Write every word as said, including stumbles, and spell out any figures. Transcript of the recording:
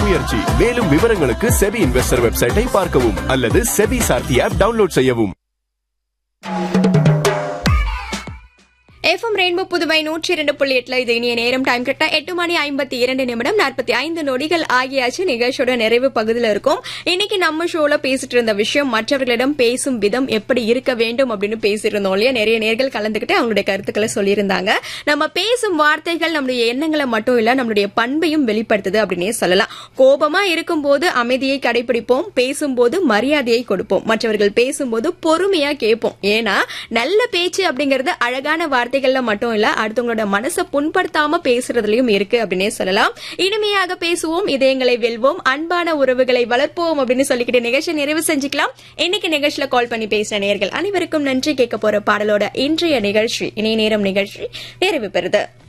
முயற்சி. மேலும் விவரங்களுக்கு செபி இன்வெஸ்டர் வெப்சைட்டை பார்க்கவும் அல்லது செபி சார்த்தி ஆப் டவுன்லோட் செய்யவும். எஃப்எம் ரெயின்போ புதுவை நூற்றி இரண்டு புள்ளி எட்டுல இது இனிய நேரம். டைம் கரெக்டா எட்டு மணி ஐம்பத்தி இரண்டு நிமிடம் நாற்பத்தி ஐந்து நொடிகள் ஆகியாச்சு. நிகழ்ச்சியோட நிறைவு பகுதியில் இருக்கும். இன்னைக்கு நம்ம ஷோல பேசிட்டு இருந்த விஷயம் மற்றவர்களிடம் பேசும் விதம் எப்படி இருக்க வேண்டும் அப்படின்னு பேசிட்டு இருந்தோம் இல்லையா. நிறைய நேர்கள் கலந்துகிட்டு அவங்களுடைய கருத்துக்களை சொல்லியிருந்தாங்க. நம்ம பேசும் வார்த்தைகள் நம்மளுடைய எண்ணங்களை மட்டும் இல்ல நம்மளுடைய பண்பையும் வெளிப்படுத்துது அப்படின்னே சொல்லலாம். கோபமா இருக்கும் போது அமைதியை கடைபிடிப்போம், பேசும்போது மரியாதையை கொடுப்போம், மற்றவர்கள் பேசும்போது பொறுமையா கேட்போம். ஏன்னா நல்ல பேச்சு அப்படிங்கறது அழகான வார்த்தை மட்டும் இல்ல அடுத்தவங்களோட மனசை புண்படுத்தாம பேசுறதுலயும் இருக்கு அப்படின்னே சொல்லலாம். இனிமையாக பேசுவோம், இதயங்களை வெல்வோம், அன்பான உறவுகளை வளர்ப்போம் அப்படின்னு சொல்லிக்கிட்டு நிகழ்ச்சி நிறைவு செஞ்சுக்கலாம். இன்னைக்கு நிகழ்ச்சியில கால் பண்ணி பேசின நேயர்கள் அனைவருக்கும் நன்றி. கேட்க போற பாடலோட இன்றைய நிகழ்ச்சி இணைய நேரம் நிகழ்ச்சி நிறைவு பெறுது.